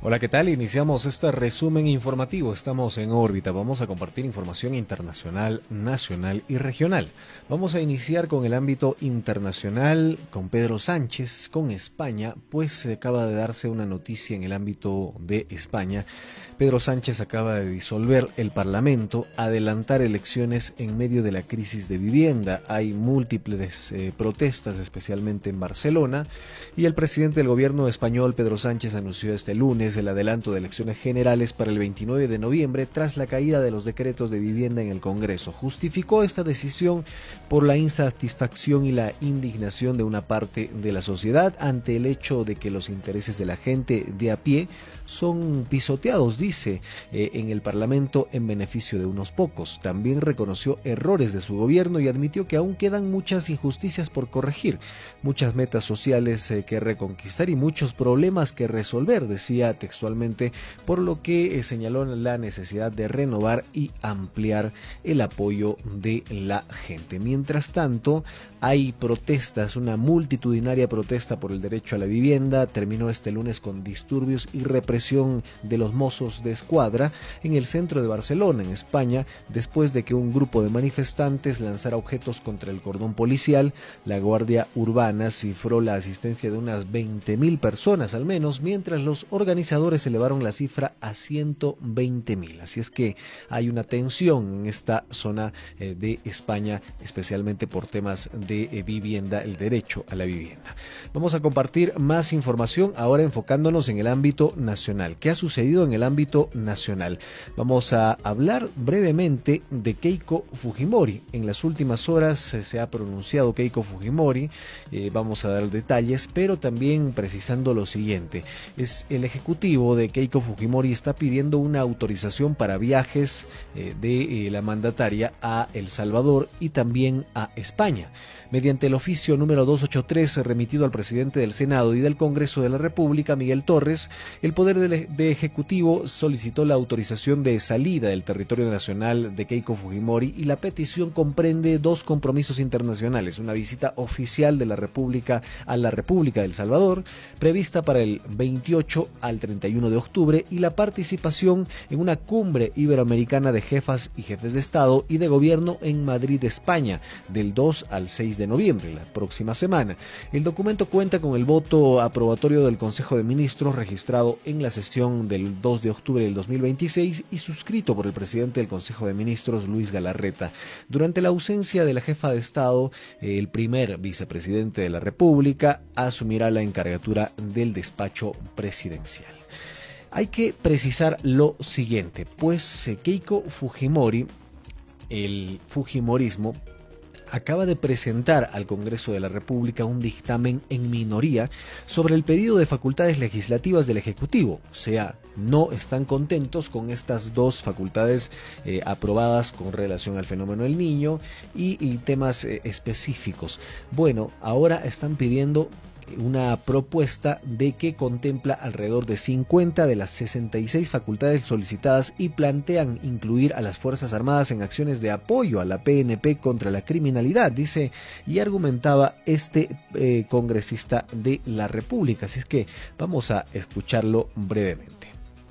Hola, ¿qué tal? Iniciamos este resumen informativo. Estamos en órbita. Vamos a compartir información internacional, nacional y regional. Vamos a iniciar con el ámbito internacional, con Pedro Sánchez, con España, pues acaba de darse una noticia en el ámbito de España. Pedro Sánchez acaba de disolver el Parlamento, adelantar elecciones en medio de la crisis de vivienda. Hay múltiples protestas, especialmente en Barcelona, y el presidente del gobierno español, Pedro Sánchez, anunció este lunes el adelanto de elecciones generales para el 29 de noviembre tras la caída de los decretos de vivienda en el Congreso. Justificó esta decisión por la insatisfacción y la indignación de una parte de la sociedad ante el hecho de que los intereses de la gente de a pie son pisoteados, dice, en el Parlamento en beneficio de unos pocos. También reconoció errores de su gobierno y admitió que aún quedan muchas injusticias por corregir, muchas metas sociales que reconquistar y muchos problemas que resolver, decía textualmente, por lo que señaló la necesidad de renovar y ampliar el apoyo de la gente. Mientras tanto, hay protestas, una multitudinaria protesta por el derecho a la vivienda. Terminó este lunes con disturbios y represión de los Mossos de Escuadra en el centro de Barcelona, en España, después de que un grupo de manifestantes lanzara objetos contra el cordón policial. La Guardia Urbana cifró la asistencia de unas 20.000 personas al menos, mientras los organizadores elevaron la cifra a 120.000. Así es que hay una tensión en esta zona de España, especialmente por temas de vivienda, el derecho a la vivienda. Vamos a compartir más información ahora enfocándonos en el ámbito nacional. ¿Qué ha sucedido en el ámbito nacional? Vamos a hablar brevemente de Keiko Fujimori. En las últimas horas se ha pronunciado Keiko Fujimori, vamos a dar detalles, pero también precisando lo siguiente. El ejecutivo de Keiko Fujimori está pidiendo una autorización para viajes de la mandataria a El Salvador y también a España. Mediante el oficio número 283 remitido al presidente del Senado y del Congreso de la República, Miguel Torres, el Poder de Ejecutivo solicitó la autorización de salida del territorio nacional de Keiko Fujimori y la petición comprende dos compromisos internacionales: una visita oficial de la República a la República del Salvador, prevista para el 28 al 31 de octubre, y la participación en una cumbre iberoamericana de jefas y jefes de Estado y de Gobierno en Madrid, España, del 2 al 6 de noviembre, la próxima semana. El documento cuenta con el voto aprobatorio del Consejo de Ministros registrado en la sesión del 2 de octubre del 2026 y suscrito por el presidente del Consejo de Ministros, Luis Galarreta. Durante la ausencia de la jefa de Estado, el primer vicepresidente de la República asumirá la encargatura del despacho presidencial. Hay que precisar lo siguiente, pues Keiko Fujimori, el fujimorismo, acaba de presentar al Congreso de la República un dictamen en minoría sobre el pedido de facultades legislativas del Ejecutivo. O sea, no están contentos con estas dos facultades aprobadas con relación al fenómeno del Niño y temas específicos. Bueno, ahora están pidiendo una propuesta de que contempla alrededor de 50 de las 66 facultades solicitadas y plantean incluir a las Fuerzas Armadas en acciones de apoyo a la PNP contra la criminalidad, dice y argumentaba este congresista de la República. Así es que vamos a escucharlo brevemente.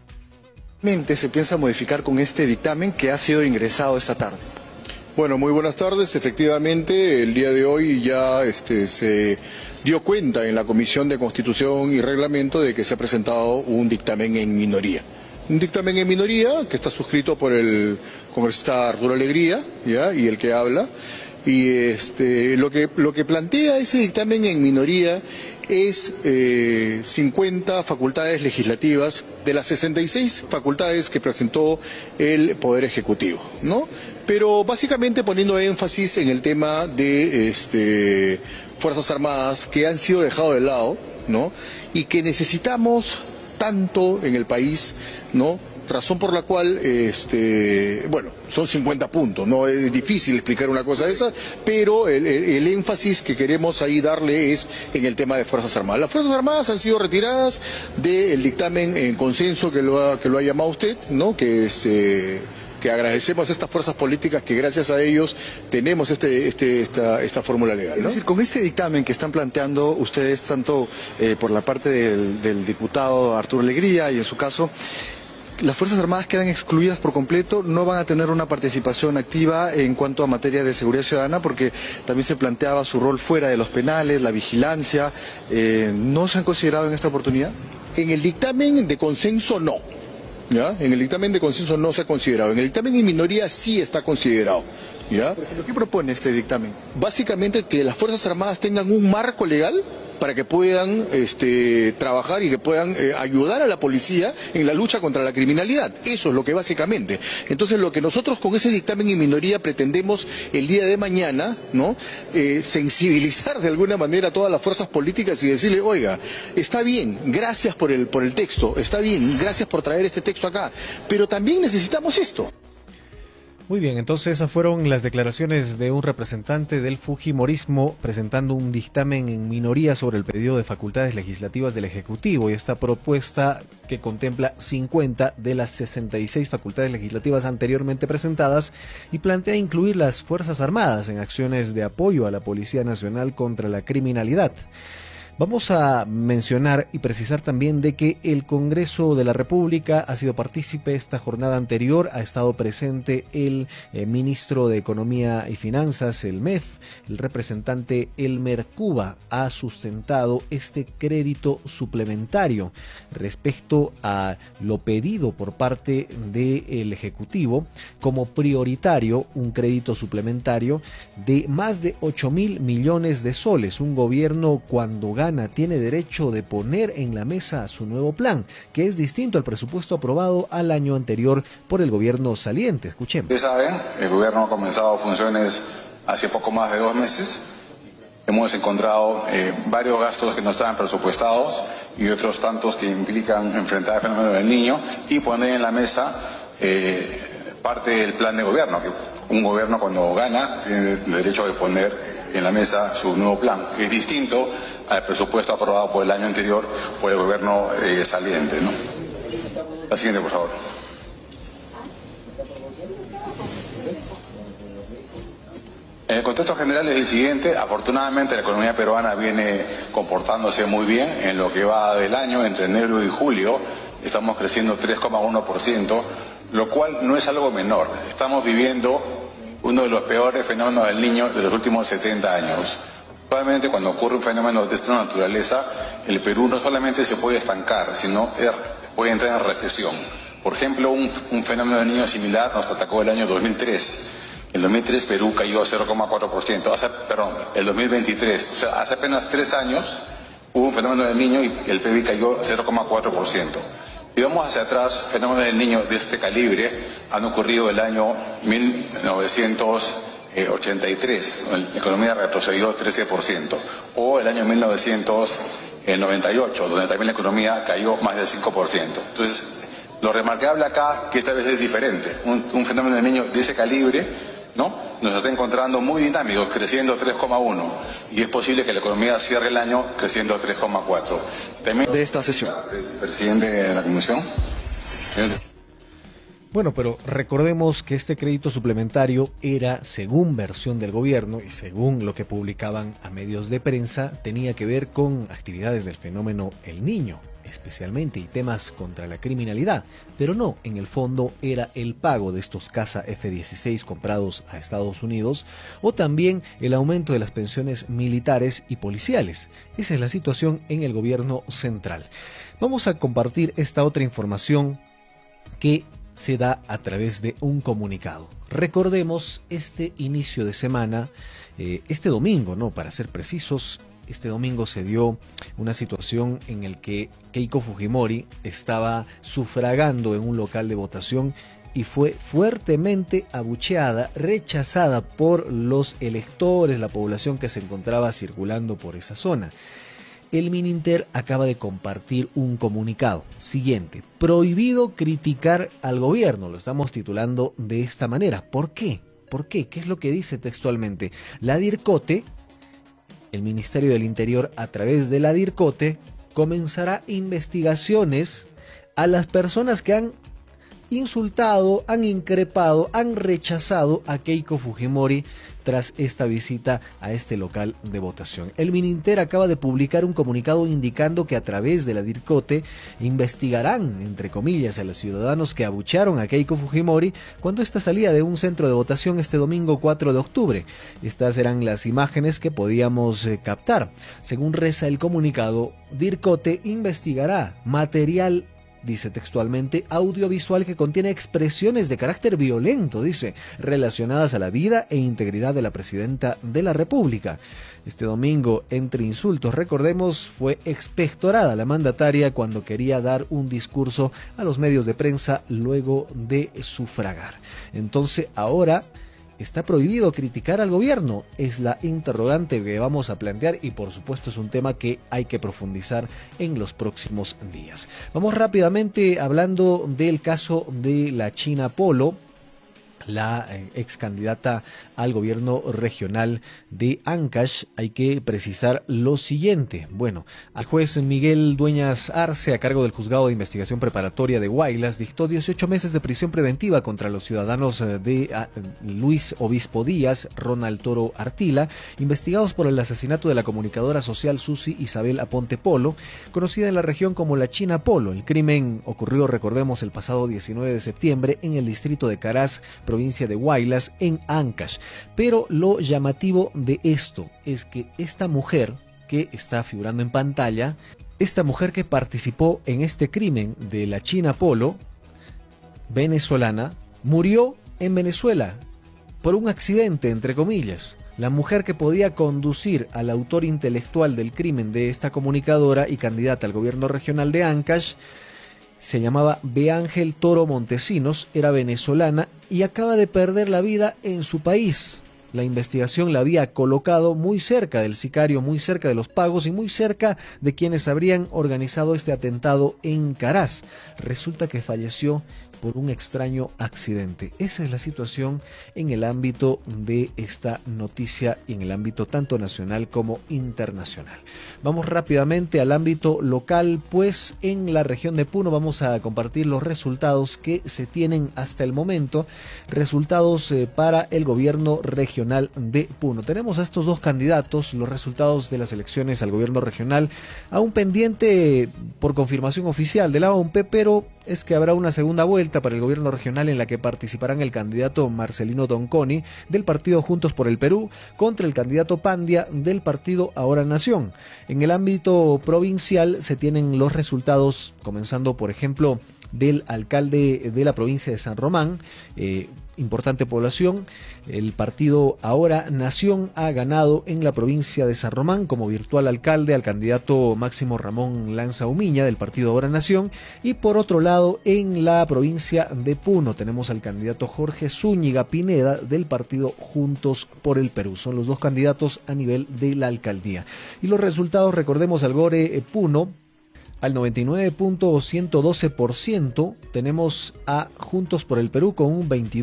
Se piensa modificar con este dictamen que ha sido ingresado esta tarde. Bueno, muy buenas tardes. Efectivamente, el día de hoy ya se dio cuenta en la Comisión de Constitución y Reglamento de que se ha presentado un dictamen en minoría. Un dictamen en minoría que está suscrito por el congresista Arturo Alegría, ¿ya? Y el que habla. Y lo que plantea ese dictamen en minoría es 50 facultades legislativas de las 66 facultades que presentó el Poder Ejecutivo, ¿no? Pero básicamente poniendo énfasis en el tema de Fuerzas Armadas que han sido dejados de lado, ¿no? Y que necesitamos tanto en el país, ¿no? Razón por la cual, bueno, son 50 puntos, no es difícil explicar una cosa de esa, pero el énfasis que queremos ahí darle es en el tema de Fuerzas Armadas. Las Fuerzas Armadas han sido retiradas del dictamen en consenso que lo ha llamado usted, ¿no? Que es que agradecemos a estas fuerzas políticas que gracias a ellos tenemos esta fórmula legal, ¿no? Es decir, con este dictamen que están planteando ustedes, tanto por la parte del diputado Arturo Alegría y en su caso, las Fuerzas Armadas quedan excluidas por completo, no van a tener una participación activa en cuanto a materia de seguridad ciudadana, porque también se planteaba su rol fuera de los penales, la vigilancia. ¿No se han considerado en esta oportunidad? En el dictamen de consenso no. ¿Ya? En el dictamen de consenso no se ha considerado. En el dictamen en minoría sí está considerado. ¿Ya? Por ejemplo, ¿qué propone este dictamen? Básicamente que las Fuerzas Armadas tengan un marco legal para que puedan trabajar y que puedan ayudar a la policía en la lucha contra la criminalidad. Eso es lo que básicamente. Entonces, lo que nosotros con ese dictamen en minoría pretendemos el día de mañana, ¿no? Sensibilizar de alguna manera a todas las fuerzas políticas y decirle, oiga, está bien, gracias por el texto, está bien, gracias por traer este texto acá, pero también necesitamos esto. Muy bien, entonces esas fueron las declaraciones de un representante del fujimorismo presentando un dictamen en minoría sobre el pedido de facultades legislativas del Ejecutivo y esta propuesta que contempla 50 de las 66 facultades legislativas anteriormente presentadas y plantea incluir las Fuerzas Armadas en acciones de apoyo a la Policía Nacional contra la criminalidad. Vamos a mencionar y precisar también de que el Congreso de la República ha sido partícipe esta jornada anterior, ha estado presente el ministro de Economía y Finanzas, el MEF, el representante Elmer Cuba ha sustentado este crédito suplementario respecto a lo pedido por parte del Ejecutivo como prioritario, un crédito suplementario de más de 8.000 millones de soles. Un gobierno cuando gana tiene derecho de poner en la mesa su nuevo plan, que es distinto al presupuesto aprobado al año anterior por el gobierno saliente. Escuchemos. Ustedes saben, el gobierno ha comenzado funciones hace poco más de 2 meses. Hemos encontrado varios gastos que no estaban presupuestados y otros tantos que implican enfrentar el fenómeno del niño y poner en la mesa parte del plan de gobierno, que un gobierno cuando gana tiene el derecho de poner en la mesa su nuevo plan, que es distinto al presupuesto aprobado por el año anterior por el gobierno saliente, ¿no? La siguiente, por favor. El contexto general es el siguiente. Afortunadamente la economía peruana viene comportándose muy bien. En lo que va del año, entre enero y julio, estamos creciendo 3,1%, lo cual no es algo menor. Estamos viviendo uno de los peores fenómenos del niño de los últimos 70 años. Actualmente, cuando ocurre un fenómeno de esta naturaleza, el Perú no solamente se puede estancar, sino puede entrar en recesión. Por ejemplo, un fenómeno del niño similar nos atacó el año 2003. En 2003 Perú cayó 0,4%, el 2023, o sea, hace apenas 3 años hubo un fenómeno del niño y el PIB cayó 0,4%. Si vamos hacia atrás, fenómenos del niño de este calibre han ocurrido el año 1983, la economía retrocedió 13%, o el año 1998, donde también la economía cayó más del 5%. Entonces, lo remarcable acá, que esta vez es diferente, un fenómeno del niño de ese calibre, ¿no?, nos está encontrando muy dinámicos, creciendo 3,1%, y es posible que la economía cierre el año creciendo 3,4%. También de esta sesión. Presidente de la Comisión. Bueno, pero recordemos que este crédito suplementario era, según versión del gobierno y según lo que publicaban a medios de prensa, tenía que ver con actividades del fenómeno El Niño, especialmente, y temas contra la criminalidad, pero no, en el fondo era el pago de estos caza F-16 comprados a Estados Unidos o también el aumento de las pensiones militares y policiales. Esa es la situación en el gobierno central. Vamos a compartir esta otra información que se da a través de un comunicado. Recordemos este inicio de semana, este domingo, ¿no?, para ser precisos. Este domingo se dio una situación en el que Keiko Fujimori estaba sufragando en un local de votación y fue fuertemente abucheada, rechazada por los electores, la población que se encontraba circulando por esa zona. El Mininter acaba de compartir un comunicado siguiente: prohibido criticar al gobierno, lo estamos titulando de esta manera. ¿Por qué? ¿Por qué? ¿Qué es lo que dice textualmente? La DIRCOTE, el Ministerio del Interior, a través de la DIRCOTE, comenzará investigaciones a las personas que han insultado, han increpado, han rechazado a Keiko Fujimori tras esta visita a este local de votación. El Mininter acaba de publicar un comunicado indicando que a través de la DIRCOTE investigarán, entre comillas, a los ciudadanos que abuchearon a Keiko Fujimori cuando ésta salía de un centro de votación este domingo 4 de octubre. Estas eran las imágenes que podíamos captar. Según reza el comunicado, DIRCOTE investigará material, dice textualmente, audiovisual que contiene expresiones de carácter violento, dice, relacionadas a la vida e integridad de la presidenta de la República. Este domingo, entre insultos, recordemos, fue expectorada la mandataria cuando quería dar un discurso a los medios de prensa luego de sufragar. Entonces, ahora ¿está prohibido criticar al gobierno? Es la interrogante que vamos a plantear y por supuesto es un tema que hay que profundizar en los próximos días. Vamos rápidamente hablando del caso de la China Polo, la ex candidata al gobierno regional de Ancash. Hay que precisar lo siguiente. Bueno, al juez Miguel Dueñas Arce, a cargo del Juzgado de Investigación Preparatoria de Huaylas, dictó 18 meses de prisión preventiva contra los ciudadanos de Luis Obispo Díaz, Ronald Toro Artila, investigados por el asesinato de la comunicadora social Susi Isabel Aponte Polo, conocida en la región como la China Polo. El crimen ocurrió, recordemos, el pasado 19 de septiembre en el distrito de Caraz, provincia de Huaylas, en Ancash. Pero lo llamativo de esto es que esta mujer que está figurando en pantalla, esta mujer que participó en este crimen de la China Polo, venezolana, murió en Venezuela por un accidente, entre comillas. La mujer que podía conducir al autor intelectual del crimen de esta comunicadora y candidata al gobierno regional de Ancash se llamaba Beángel Toro Montesinos, era venezolana y acaba de perder la vida en su país. La investigación la había colocado muy cerca del sicario, muy cerca de los pagos y muy cerca de quienes habrían organizado este atentado en Caraz. Resulta que falleció por un extraño accidente. Esa es la situación en el ámbito de esta noticia y en el ámbito tanto nacional como internacional. Vamos rápidamente al ámbito local, pues en la región de Puno vamos a compartir los resultados que se tienen hasta el momento, resultados para el gobierno regional de Puno. Tenemos a estos dos candidatos, los resultados de las elecciones al gobierno regional, aún pendiente por confirmación oficial de la OMP, pero es que habrá una segunda vuelta para el gobierno regional en la que participarán el candidato Marcelino Donconi del partido Juntos por el Perú contra el candidato Pandia del partido Ahora Nación. En el ámbito provincial se tienen los resultados, comenzando por ejemplo del alcalde de la provincia de San Román, importante población. El partido Ahora Nación ha ganado en la provincia de San Román como virtual alcalde al candidato Máximo Ramón Lanza Umiña del partido Ahora Nación, y por otro lado en la provincia de Puno tenemos al candidato Jorge Zúñiga Pineda del partido Juntos por el Perú. Son los dos candidatos a nivel de la alcaldía. Y los resultados, recordemos, Algore Puno al 99.112%, tenemos a Juntos por el Perú con un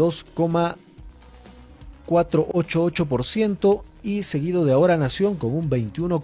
22,488% y seguido de Ahora Nación con un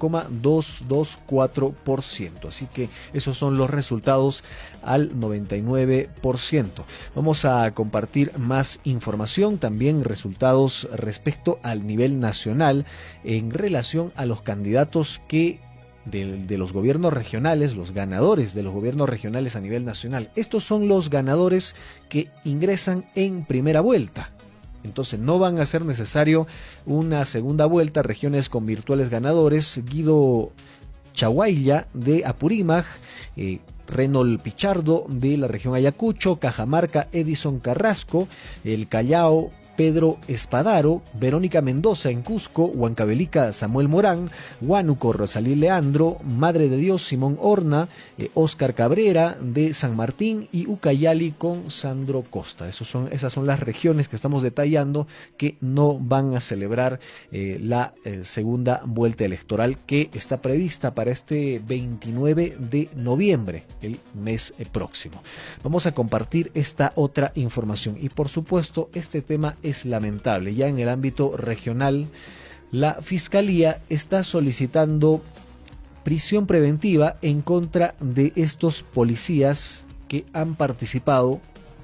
21,224%. Así que esos son los resultados al 99%. Vamos a compartir más información, también resultados respecto al nivel nacional en relación a los candidatos que de los gobiernos regionales, los ganadores de los gobiernos regionales a nivel nacional. Estos son los ganadores que ingresan en primera vuelta. Entonces no van a ser necesario una segunda vuelta. Regiones con virtuales ganadores: Guido Chaguaya de Apurímac, Reynold Pichardo de la región Ayacucho, Cajamarca Edison Carrasco, el Callao Pedro Espadaro, Verónica Mendoza en Cusco, Huancavelica Samuel Morán, Huánuco Rosalí Leandro, Madre de Dios Simón Horna, Óscar Cabrera de San Martín y Ucayali con Sandro Costa. Esas son las regiones que estamos detallando que no van a celebrar la segunda vuelta electoral que está prevista para este 29 de noviembre, el mes próximo. Vamos a compartir esta otra información y por supuesto este tema es lamentable. Ya en el ámbito regional, la Fiscalía está solicitando prisión preventiva en contra de estos policías que han participado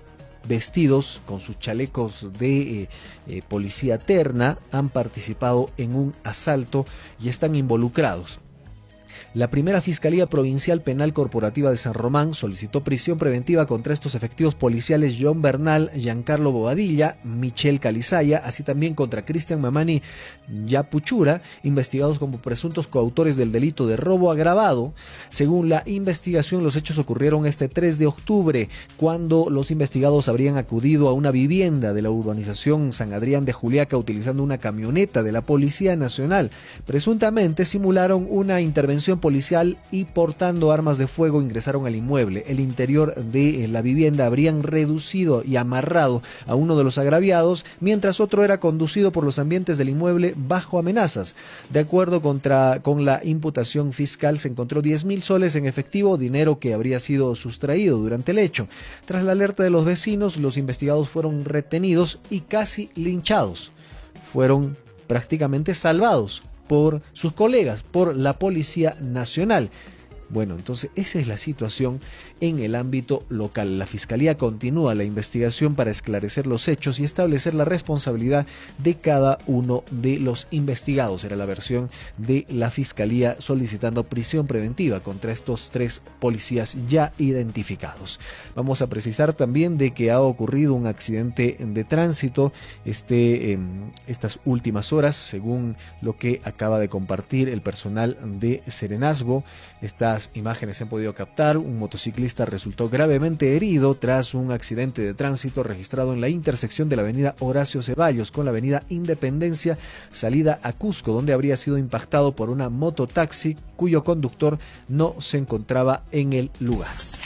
vestidos con sus chalecos de policía terna, han participado en un asalto y están involucrados. La primera Fiscalía Provincial Penal Corporativa de San Román solicitó prisión preventiva contra estos efectivos policiales John Bernal, Giancarlo Bobadilla, Michelle Calizaya, así también contra Cristian Mamani Yapuchura, investigados como presuntos coautores del delito de robo agravado. Según la investigación, los hechos ocurrieron este 3 de octubre, cuando los investigados habrían acudido a una vivienda de la urbanización San Adrián de Juliaca utilizando una camioneta de la Policía Nacional. Presuntamente simularon una intervención policial y portando armas de fuego ingresaron al inmueble. El interior de la vivienda habrían reducido y amarrado a uno de los agraviados, mientras otro era conducido por los ambientes del inmueble bajo amenazas. De acuerdo con la imputación fiscal, se encontró 10.000 soles en efectivo, dinero que habría sido sustraído durante el hecho. Tras la alerta de los vecinos, los investigados fueron retenidos y casi linchados. Fueron prácticamente salvados por sus colegas, por la Policía Nacional. Bueno, entonces esa es la situación en el ámbito local. La Fiscalía continúa la investigación para esclarecer los hechos y establecer la responsabilidad de cada uno de los investigados. Era la versión de la Fiscalía solicitando prisión preventiva contra estos 3 policías ya identificados. Vamos a precisar también de que ha ocurrido un accidente de tránsito estas últimas horas, según lo que acaba de compartir el personal de Serenazgo. Estas imágenes se han podido captar. Un motociclista resultó gravemente herido tras un accidente de tránsito registrado en la intersección de la avenida Horacio Ceballos con la avenida Independencia, salida a Cusco, donde habría sido impactado por una mototaxi cuyo conductor no se encontraba en el lugar.